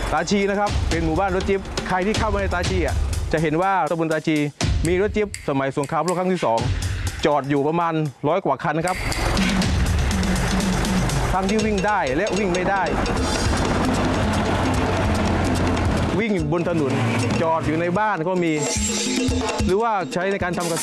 ตาชีนะครับเป็นหมู่บ้านรถจิ๊บใครที่เข้ามาในตาชีจะเห็นว่าตำบลตาชีมีรถจิ๊บสมัยสงครามโลกครั้งที่2จอดอยู่ประมาณ100 กว่าคันครับทั้งที่วิ่งได้และวิ่งไม่ได้วิ่งบนถนนจอดอยู่ในบ้านก็มีหรือว่าใช้ในการทำเกษตร